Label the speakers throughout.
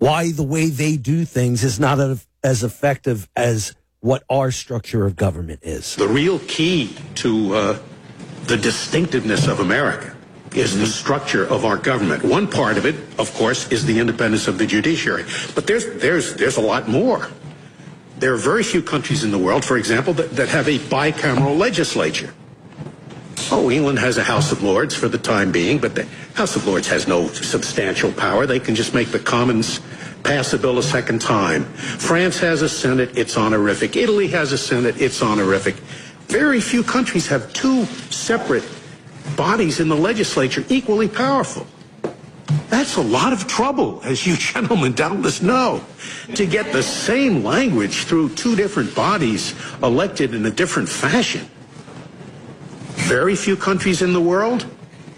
Speaker 1: why the way they do things is not as effective as what our structure of government is.
Speaker 2: The real key to the distinctiveness of America is the structure of our government. One part of it, of course, is the independence of the judiciary. But there's a lot more. There are very few countries in the world, for example, that have a bicameral legislature. Oh, England has a House of Lords for the time being, but the House of Lords has no substantial power. They can just make the Commons pass a bill a second time. France has a Senate, it's honorific. Italy has a Senate, it's honorific. Very few countries have two separate bodies in the legislature equally powerful. That's a lot of trouble, as you gentlemen doubtless know, to get the same language through two different bodies elected in a different fashion. Very few countries in the world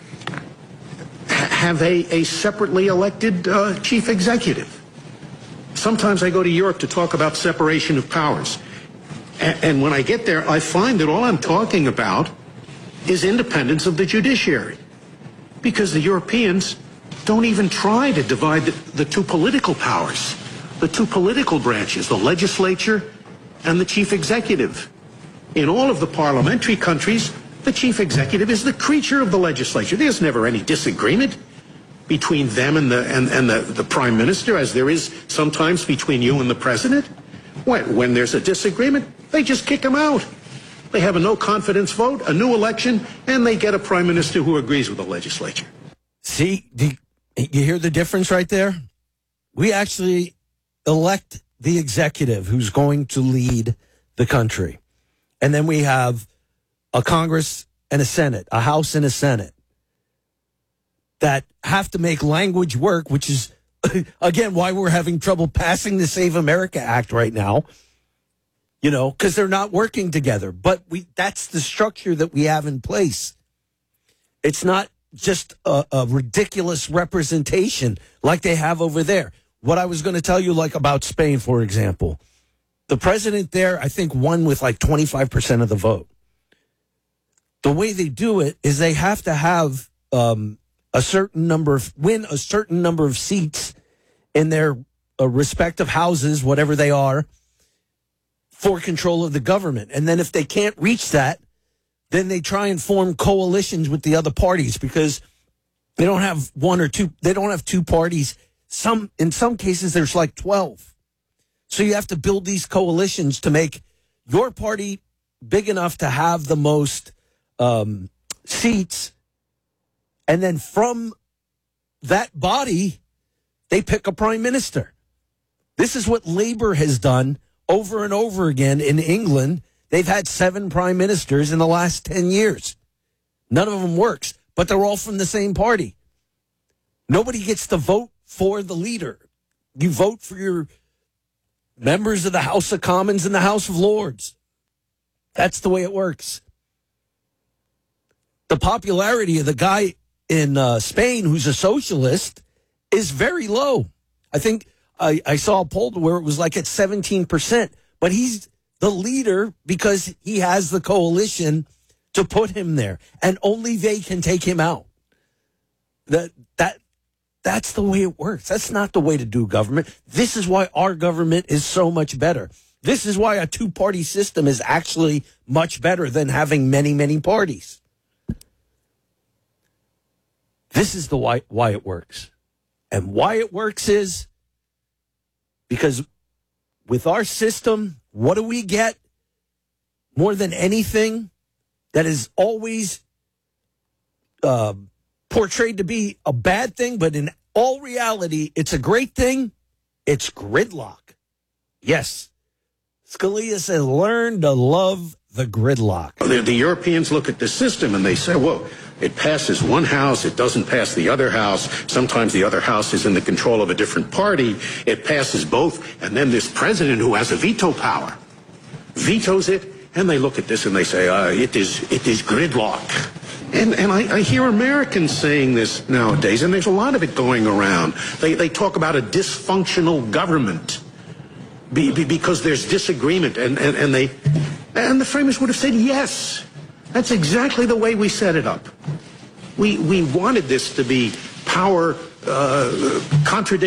Speaker 2: have a separately elected chief executive. Sometimes I go to Europe to talk about separation of powers. And when I get there, I find that all I'm talking about is independence of the judiciary. Because the Europeans don't even try to divide the two political powers, the two political branches, the legislature and the chief executive. In all of the parliamentary countries, the chief executive is the creature of the legislature. There's never any disagreement between them and the prime minister, as there is sometimes between you and the president. When there's a disagreement, they just kick him out. They have a no confidence vote, a new election, and they get a prime minister who agrees with the legislature.
Speaker 1: See, you hear the difference right there? We actually elect the executive who's going to lead the country. And then we have a Congress and a Senate, a House and a Senate, that have to make language work, which is, again, why we're having trouble passing the Save America Act right now, you know, because they're not working together. But that's the structure that we have in place. It's not just a ridiculous representation like they have over there. What I was going to tell you, like about Spain, for example, the president there, I think, won with like 25% of the vote. The way they do it is they have to have win a certain number of seats in their respective houses, whatever they are, for control of the government. And then if they can't reach that, then they try and form coalitions with the other parties, because they don't have one or two. They don't have two parties. In some cases, there's like 12. So you have to build these coalitions to make your party big enough to have the most seats. And then from that body, they pick a prime minister. This is what Labour has done over and over again in England. They've had 7 prime ministers in the last 10 years. None of them works, but they're all from the same party. Nobody gets to vote for the leader. You vote for your members of the House of Commons and the House of Lords. That's the way it works. The popularity of the guy in Spain, who's a socialist, is very low. I think I saw a poll where it was like at 17%, but he's the leader because he has the coalition to put him there, and only they can take him out. That's the way it works. That's not the way to do government. This is why our government is so much better. This is why a two-party system is actually much better than having many, many parties. This is the why it works. And why it works is because with our system, what do we get more than anything that is always portrayed to be a bad thing, but in all reality, it's a great thing? It's gridlock. Yes. Scalia said, learn to love the gridlock.
Speaker 2: The Europeans look at the system and they say, well, it passes one house, it doesn't pass the other house. Sometimes the other house is in the control of a different party. It passes both. And then this president who has a veto power vetoes it. And they look at this and they say, it is gridlock. And I hear Americans saying this nowadays, and there's a lot of it going around. They talk about a dysfunctional government because there's disagreement. And the framers would have said, yes, that's exactly the way we set it up. We wanted this to be power contradicting